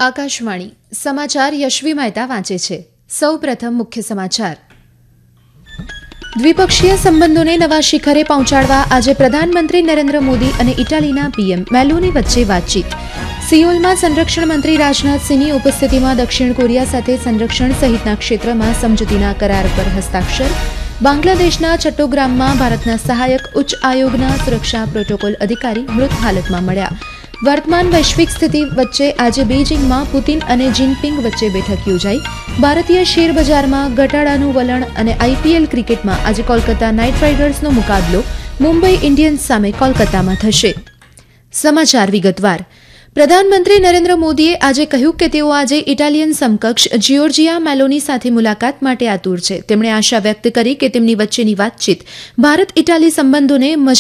આકાશવાણી સમાચાર યશવી મહેતા વાંચે છે. સૌપ્રથમ મુખ્ય સમાચાર. દ્વિપક્ષીય સંબંધોને નવા શિખરે પહોંચાડવા આજે પ્રધાનમંત્રી નરેન્દ્ર મોદી અને ઇટાલીના પીએમ મેલોની વચ્ચે વાતચીત. સિયોલમાં સંરક્ષણ મંત્રી રાજનાથસિંહની ઉપસ્થિતિમાં દક્ષિણ કોરિયા સાથે સંરક્ષણ સહિતના ક્ષેત્રમાં સમજૂતીના કરાર પર હસ્તાક્ષર. બાંગ્લાદેશના ચટ્ટોગ્રામમાં ભારતના સહાયક ઉચ્ચ આયોગના સુરક્ષા પ્રોટોકોલ અધિકારી મૃત હાલતમાં મળ્યા. વર્તમાન વૈશ્વિક સ્થિતિ વચ્ચે આજે બેઇજિંગમાં પુતિન અને જિનપિંગ વચ્ચે બેઠક યોજાઈ. ભારતીય શેરબજારમાં ઘટાડાનું વલણ અને આઈપીએલ ક્રિકેટમાં આજે કોલકાતા નાઇટ રાઇડર્સનો મુકાબલો મુંબઈ ઇન્ડિયન્સ સામે કોલકાતામાં થશે. સમાચાર વિગતવાર. પ્રધાનમંત્રી નરેન્દ્ર મોદીએ આજે કહ્યું કે તેઓ આજે ઇટાલિયન સમકક્ષ જિયોર્જિયા મેલોની સાથે મુલાકાત માટે આતુર છે. તેમણે આશા વ્યક્ત કરી કે તેમની વચ્ચેની વાતચીત ભારત ઇટાલી સંબંધોને